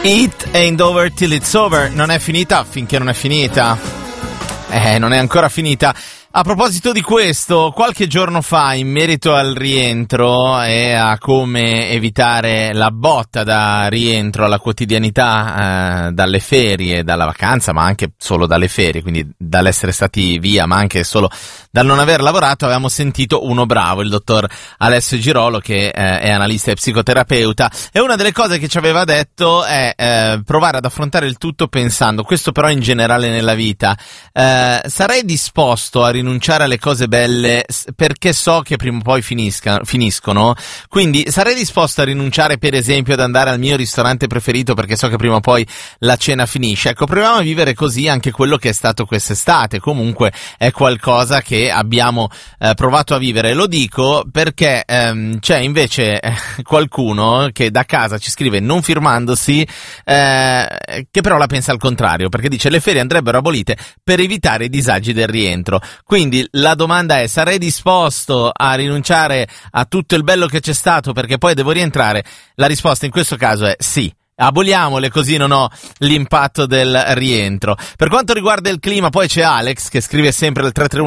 It ain't over till it's over. Non è finita finché non è finita. Non è ancora finita. A proposito di questo, qualche giorno fa, in merito al rientro e a come evitare la botta da rientro alla quotidianità dalle ferie, dalla vacanza, ma anche solo dalle ferie, quindi dall'essere stati via, ma anche solo dal non aver lavorato, avevamo sentito uno bravo, il dottor Alessio Girolo, che è analista e psicoterapeuta, e una delle cose che ci aveva detto è provare ad affrontare il tutto pensando, questo però in generale nella vita, sarei disposto a rinunciare alle cose belle perché so che prima o poi finiscono, quindi sarei disposto a rinunciare per esempio ad andare al mio ristorante preferito perché so che prima o poi la cena finisce. Ecco, proviamo a vivere così anche quello che è stato quest'estate. Comunque è qualcosa che abbiamo provato a vivere. Lo dico perché c'è invece qualcuno che da casa ci scrive, non firmandosi, che però la pensa al contrario, perché dice le ferie andrebbero abolite per evitare i disagi del rientro. Quindi la domanda è: sarei disposto a rinunciare a tutto il bello che c'è stato perché poi devo rientrare? La risposta in questo caso è sì. Aboliamole, così non ho l'impatto del rientro. Per quanto riguarda il clima, poi c'è Alex che scrive sempre al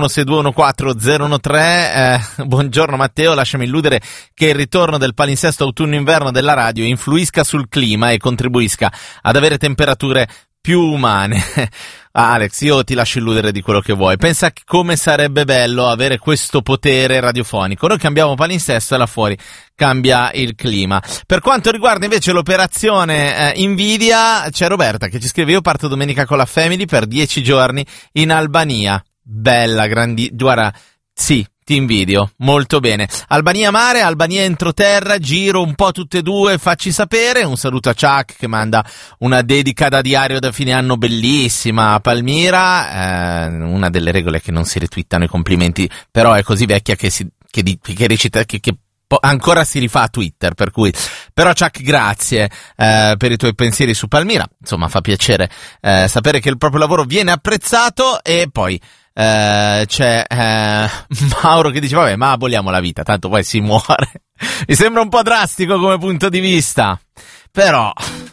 331-621-4013. Buongiorno Matteo, lasciami illudere che il ritorno del palinsesto autunno-inverno della radio influisca sul clima e contribuisca ad avere temperature più umane. Alex, io ti lascio illudere di quello che vuoi. Pensa come sarebbe bello avere questo potere radiofonico. Noi cambiamo palinsesto e là fuori cambia il clima. Per quanto riguarda invece l'operazione Invidia, c'è Roberta che ci scrive: io parto domenica con la family per 10 giorni in Albania. Bella, guarda, sì, ti invidio, molto bene. Albania mare, Albania entroterra, giro un po' tutte e due, facci sapere. Un saluto a Chuck che manda una dedica da diario da fine anno bellissima a Palmira, una delle regole che non si retweetano i complimenti, però è così vecchia che recita, che ancora si rifà a Twitter, per cui però Chuck, grazie per i tuoi pensieri su Palmira, insomma fa piacere sapere che il proprio lavoro viene apprezzato. E poi c'è Mauro che dice vabbè, ma aboliamo la vita, tanto poi si muore. Mi sembra un po' drastico come punto di vista, però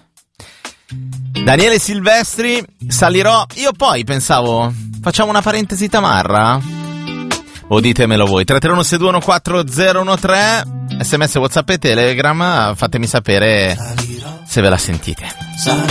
Daniele Silvestri, salirò. Io poi pensavo, facciamo una parentesi tamarra? O ditemelo voi. 331-621-4013, SMS, WhatsApp e Telegram, fatemi sapere se ve la sentite.